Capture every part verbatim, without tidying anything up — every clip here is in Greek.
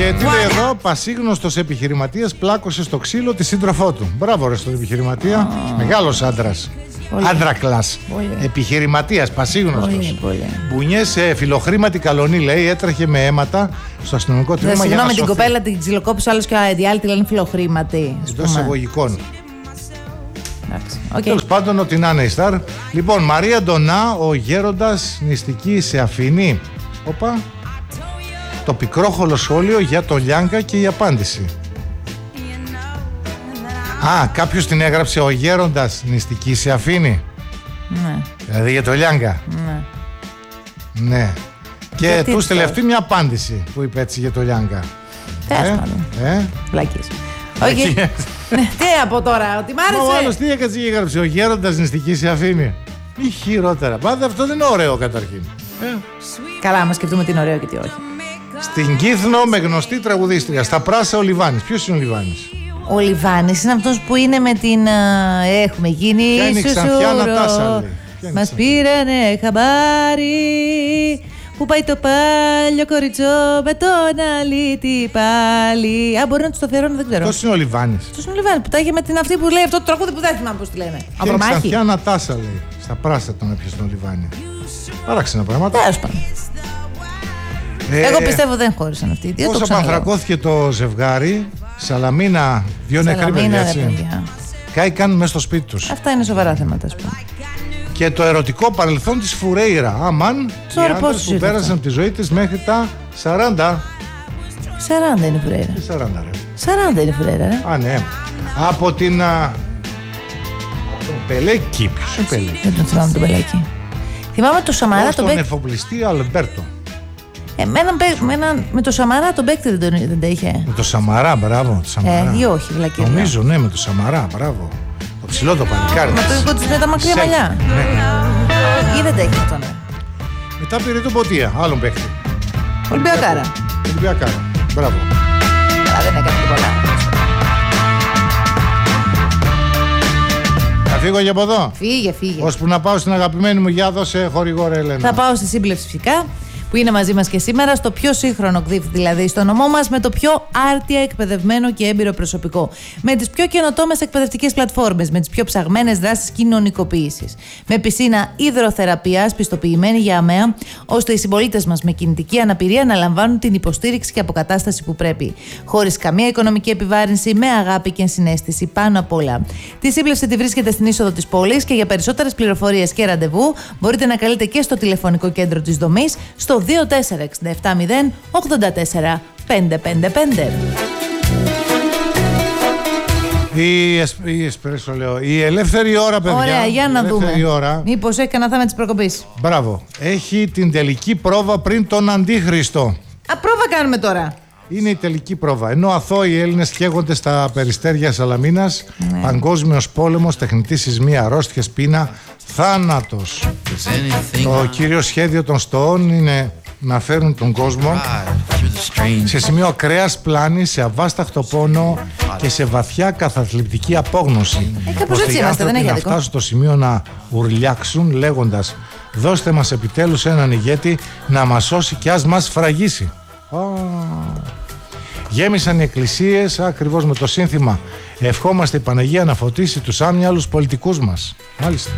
Και τι λέει εδώ, πασίγνωστος επιχειρηματίας πλάκωσε στο ξύλο τη σύντροφό του. Μπράβο ρε στον επιχειρηματία, oh. Μεγάλος άντρας. Άντρακλας. Επιχειρηματίας, πασίγνωστος. Μπουνιές σε φιλοχρήματη καλονή, λέει, έτρεχε με αίματα στο αστυνομικό τμήμα. Για συγγνώμη, να την κοπέλα την ξυλοκόπησε άλλος και οι άλλοι τη λένε φιλοχρήματη. Εντός εισαγωγικών. Okay. Τέλος πάντων, ότι να είναι η Σταρ. Λοιπόν, Μαρία Ντονά, ο γέροντας νηστική σε αφήνει. Όπα. Το πικρόχολο σχόλιο για το Λιάγκα και η απάντηση. Α, κάποιος την έγραψε, ο γέροντας νηστική σε αφήνει. Ναι. Δηλαδή για το Λιάγκα. Ναι. Ναι. Και του στείλε αυτή μια απάντηση που είπε έτσι για το Λιάγκα. Τέλος πάντων. Ε, Βλακίες. Όχι. Ναι, τι από τώρα, ότι μ' άρεσε. Ο άλλος τι έκατσε και έγραψε, ο γέροντας νηστική σε αφήνει. Ή χειρότερα. Πάντα αυτό δεν είναι ωραίο καταρχήν. Ε. Καλά, άμα σκεφτούμε τι είναι ωραίο και τι όχι. Στην Κύθνο με γνωστή τραγουδίστρια. Στα Πράσα ο Λιβάνης. Ποιος είναι ο Λιβάνης? Ο Λιβάνης είναι αυτός που είναι με την. Uh, έχουμε γίνει σουσούρο. Μας πήρανε χαμπάρι. Πού πάει το πάλιο κοριτσό με τον αλήτη πάλι. Α, μπορεί να του το αφιερώνω, δεν ξέρω. Ποιος είναι ο Λιβάνης? Ποιος είναι ο Λιβάνης που τα είχε με την αυτή που λέει αυτό το τραγούδι που δεν θυμάμαι πώς τη λένε. Και η Ξανθιά Νατάσα λέει. Στα Πράσα τον έπιασε τον Λιβάνη. Παράξενα πράγματα. Τέλος πάντων. Ε, Εγώ πιστεύω δεν χώρισαν αυτοί. Πώς απανθρακώθηκε το ζευγάρι, Σαλαμίνα, δύο νεκροί παιδιά, έτσι. Κάηκαν μέσα στο σπίτι τους. Αυτά είναι σοβαρά θέματα, ας πούμε. Και το ερωτικό παρελθόν της Φουρέιρα. Αμάν, οι άντρες που πέρασαν από τη ζωή της μέχρι τα σαράντα. σαράντα είναι η Φουρέιρα. Τι σαράντα ρε? σαράντα είναι η Φουρέιρα, ρε. Α, ναι. Από την... Α... τον Πελέκη. Ποιος είναι Πελέκη? Δεν τον θυμάμαι τον Πελέκη. Θυμάμαι το Σαμαρά τον Πελέκη. Τον εφοπλιστή Αλμπέρτο. Ε, με, έναν, με, έναν, με το Σαμαρά τον παίκτη δεν, τον, δεν τα είχε. Με το Σαμαρά, μπράβο. Το Σαμαρά. Ε, ή όχι, βλακή. Νομίζω, ναι, με το Σαμαρά, μπράβο. Το ψηλό το παλικάρι. Με το δικό της με τα μακριά μαλλιά. Ναι. Ή δεν τα είχε αυτό, ναι. Μετά πήρε τον Ποτία, άλλον παίκτη. Ολυμπιακάρα. Ολυμπιακάρα, μπράβο. Αλλά δεν έκανε τίποτα. Θα φύγω για από εδώ. Φύγε, φύγε. Ώσπου να πάω στην αγαπημένη μου, για δώσε χορηγό ρε Ελένα. Θα πάω στη σύμπλευση φυσικά, που είναι μαζί μας και σήμερα, στο πιο σύγχρονο ΚΔΙΦ, δηλαδή στο νομό μας, με το πιο άρτια εκπαιδευμένο και έμπειρο προσωπικό. Με τις πιο καινοτόμες εκπαιδευτικές πλατφόρμες, με τις πιο ψαγμένες δράσεις κοινωνικοποίησης. Με πισίνα υδροθεραπείας πιστοποιημένη για ΑΜΕΑ, ώστε οι συμπολίτες μας με κινητική αναπηρία να λαμβάνουν την υποστήριξη και αποκατάσταση που πρέπει. Χωρίς καμία οικονομική επιβάρυνση, με αγάπη και συναίσθηση πάνω απ' όλα. Τη σύμπλευση τη βρίσκεται στην είσοδο της πόλης και για περισσότερες πληροφορίες και ραντεβού μπορείτε να καλείτε και στο τηλεφωνικό κέντρο της δομής στο δύο τέσσερα έξι επτά μηδέν ογδόντα τέσσερα πεντακόσια πενήντα πέντε. Η, εσ, η, εσπρέσο, λέω, η ελεύθερη ώρα, παιδιά. Ωραία, για να δούμε. Ώρα, μήπως έχει κανένα θέμα της προκοπής. Μπράβο. Έχει την τελική πρόβα πριν τον Αντίχριστο. Α, πρόβα κάνουμε τώρα. Είναι η τελική πρόβα. Ενώ αθώοι Έλληνες καίγονται στα περιστέρια Σαλαμίνας, ναι. Παγκόσμιος πόλεμος, τεχνητή σεισμοί, αρρώστιες, πείνα, θάνατος. Το κύριο σχέδιο των στοών είναι να φέρουν τον κόσμο σε σημείο ακραίας πλάνης, σε αβάσταχτο πόνο και σε βαθιά καθαθλιπτική απόγνωση. Ε, κάπως έτσι είμαστε, δεν έχει να αδικό. φτάσουν στο σημείο να ουρλιάξουν λέγοντας «Δώστε μας επιτέλους έναν ηγέτη να μας σώσει και ας μας φραγίσει». Oh. Γέμισαν οι εκκλησίες ακριβώς με το σύνθημα «Ευχόμαστε η Παναγία να φωτίσει τους άμυαλους πολιτικούς μας». Μάλιστα.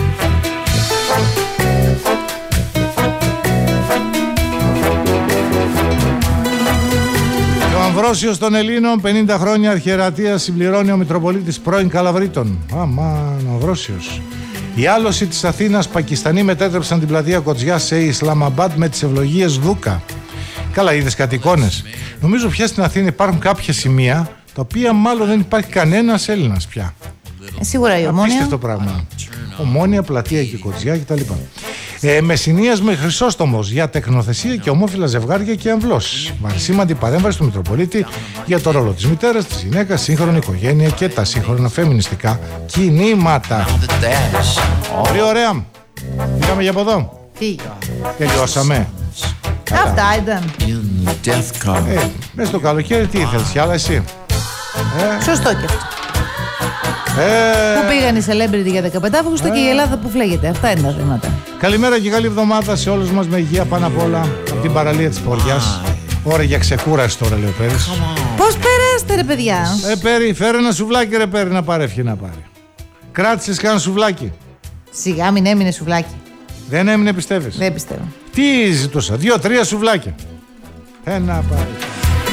Ο Αμβρόσιος των Ελλήνων, πενήντα χρόνια αρχιερατίας, συμπληρώνει ο Μητροπολίτης πρώην Καλαβρίτων. Αμάν, ο Αμβρόσιος. Η άλωση της Αθήνας, Πακιστανοί μετέτρεψαν την πλατεία Κοτζιά σε Ισλαμαμπάντ με τις ευλογίες Δούκα. Καλά, είδες κάτι εικόνες. Νομίζω πια στην Αθήνα υπάρχουν κάποια σημεία τα οποία μάλλον δεν υπάρχει κανένας Έλληνας πια. Ε, σίγουρα η Ομόνια. Απίστευτο πράγμα. Ομόνια, πλατεία και Κοτζιά κτλ. Ε, Μεσσηνίας με Χρυσόστομος για τεχνοθεσία και ομόφυλα ζευγάρια και αμβλώσεις. Βαρσίμαντη παρέμβαση του Μητροπολίτη για το ρόλο της μητέρας, της γυναίκας, σύγχρονη οικογένεια και τα σύγχρονα φεμινιστικά κινήματα. Πολύ ωραία. Πήγαμε για από εδώ. Τι. Τελειώσαμε. Αυτά ήταν. Ε, μες στο καλοκαίρι τι ήθελες κι άλλα εσύ? Ε. Σωστό και αυτό. Ε... Πού πήγαν οι celebrity για δεκαπέντε Αυγούστου ε... και η Ελλάδα που φλέγεται. Αυτά είναι τα θέματα. Καλημέρα και καλή εβδομάδα σε όλους μας, με υγεία πάνω απ' όλα, από την παραλία της Ποριάς. Ωραία για ξεκούραση τώρα, λέει ο Πέρης. Πώς περάστε, ρε παιδιά? Ε, Πέρη, φέρε ένα σουβλάκι, ρε Πέρη, να πάρει ευχή να πάρει. Κράτησες κανένα σουβλάκι? Σιγά μην έμεινε σουβλάκι. Δεν έμεινε, πιστεύεις? Δεν πιστεύω. Τι ζητούσα, δύο-τρία σουβλάκια. Ένα πάρει.